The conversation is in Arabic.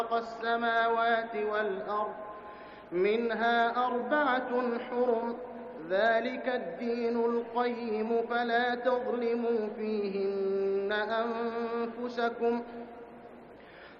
السماوات والأرض منها 4 حرم ذلك الدين القيم فلا تظلموا فيهن أنفسكم